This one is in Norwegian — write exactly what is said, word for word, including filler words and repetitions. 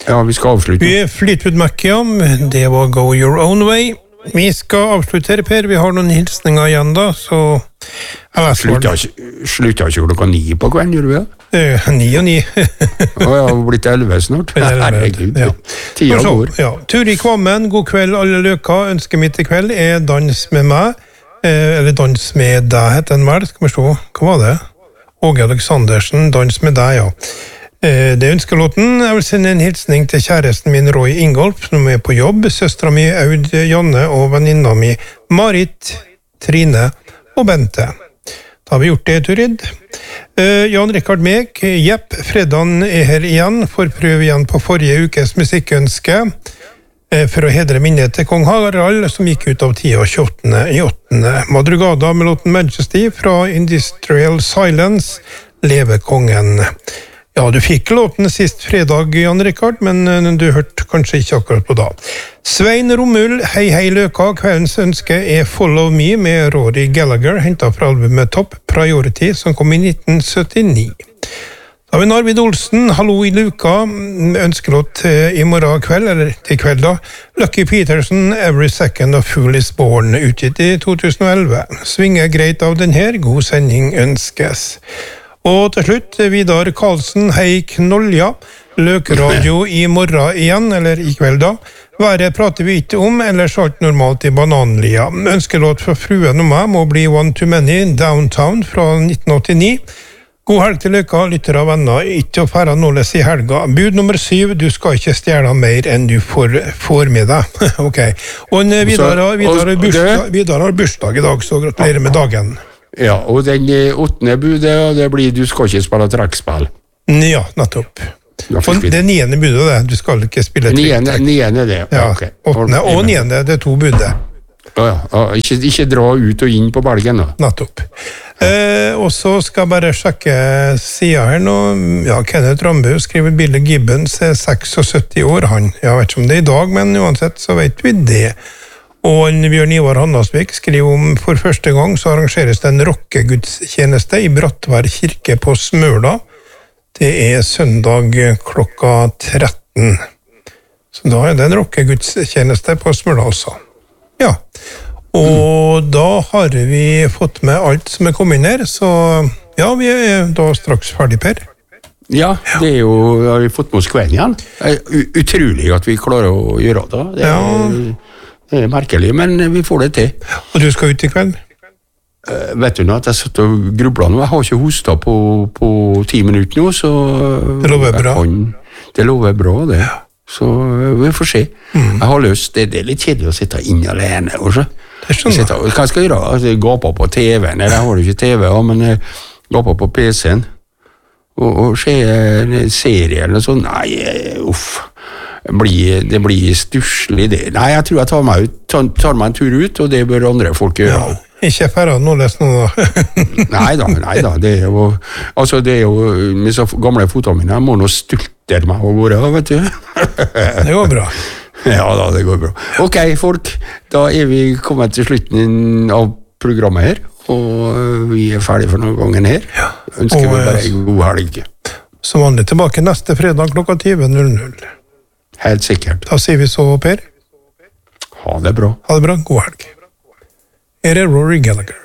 Ja, vi skal avslutte. Vi er Fleetwood Mac, ja. Det var Go Your Own Way. Vi skal avslutte her, Per. Vi har noen hilsninger igjen da, så... Slutta ikke klokka ni på kvelden, gjør vi det? Eh, ni og ni. Å, jeg har blitt elleve snart. Herregud, ja. Tida går. Ja. Turi Kvammen, god kveld alle løka. Ønsker mitt i kveld er dans med meg. Eh, eller dans med deg, heter den vel. Skal vi se, hva var det? Åge Aleksandersen, dans med deg, ja. Eh, det ønsker låten. Jeg vil sende en hilsning til kjæresten min Roy Ingolf, som er på jobb. Søstra mi Aud Janne og venninna mi Marit, Trine og Bente. Da har vi gjort det, Turid. Uh, Jan Rikard Mek, jepp, fredagen er her igjen, får prøve igjen på forrige ukes musikkønske, uh, for å hedre minnet til Kong Harald, som gikk ut av tida tjueåttende i åttende. Madrugada med låten Majesty fra Industrial Silence, Leve kongen. Ja, du fikk låten sist fredag, Jan Rikard, men uh, du hørte kanskje ikke akkurat på da. Svein Romull, hei hei løka, kveldens ønske er Follow Me med Rory Gallagher, hentet fra albumet Top Priority, som kom i nitten syttini. Da har vi Arvid Olsen, hallo i luka, ønskelåt i morgen kveld, eller til kveld da. Lucky Peterson, Every Second of Fool is Born, utgitt i to tusen og elleve. Svinger greit av den her, god sending ønskes. Og til slutt, Vidar Karlsen, hei knolja, løkradio i morgen igjen, eller i kveld da. Været prater vi ikke om, ellers alt normalt i bananlia. Ønskelåt fra fruen og meg må bli One Too Many, Downtown fra nitten åttini. God helg til løka, lytter av venner, ikke å fære nåles i helga. Bud nummer syv, du skal ikke stjele mer enn du får, får med deg. Ok. Og Vidar har bursdag, Vidar har bursdag i dag, så gratulerer med dagen. Ja, og den åttende budet, det blir du skal ikke spille trekkspill. Ja, nettopp. Og det niende budet, det. Du skal ikke spille niende, niende det, ja. Ok. Åttende og niende, det er to budet. Ja, ja. Ikke, ikke dra ut og inn på belgen da. Nettopp. Eh, og så skal jeg bare sjekke siden her nå. Ja, Kenneth Rambu skriver Billy Gibbons er syttiseks år, han. Jeg vet ikke om det er i dag, men uansett så vet vi det. Og Bjørn Ivar Handasvik skriver om for første gang så arrangeres det en rockegudstjeneste i Brattvær kirke på Smøla. Det er søndag klokka tretten. Så da er det en rockegudstjeneste på Smøla altså. Ja, og mm. da har vi fått med alt som er kommet inn her, så ja, vi er da straks ferdig, Per. Ja, det er jo, har vi fått med oss kvelden igjen. Utrolig at vi klarer å gjøre det. Det er, ja. Det er merkelig, men vi får det til. Og du skal ut i kveld? Uh, vet du nå at jeg satt og grublet nå, jeg har ikke hostet på, på ti minutter nå, så... Det lover bra. Kan, det lover bra, det. Ja. Så vi får se. Mm. Jeg har lyst, det, det er litt kjedelig å sitte inn alene, også. Det skjønner jeg. Sitter, hva skal jeg gjøre? Altså, gå på på T V-en, eller jeg har jo ikke T V, men jeg går på på P C-en, og, og se en serie eller sånn. Nei, uff. Blir, det blir stusslig det. Nei, jeg tror jeg tar meg, ut, tar, tar meg en tur ut, og det bør andre folk gjøre. Ja, ikke færre noe les nå da. Nei da, nei da. Det er jo, altså det er jo, med så gamle fotene mine, jeg må nå stultere meg og gå, vet du. Det går bra. Ja da, det går bra. Ok, folk, da er vi kommet til slutten av programmet her, og vi er ferdige for noen gangen her. Ja. Ønsker og, vi bare en god helg. Som vanlig tilbake neste fredag klokka ti null null. Helt sikkert. Da sier vi så, Per. Ha det bra. Ha det bra, god helg. Her er Rory Gallagher.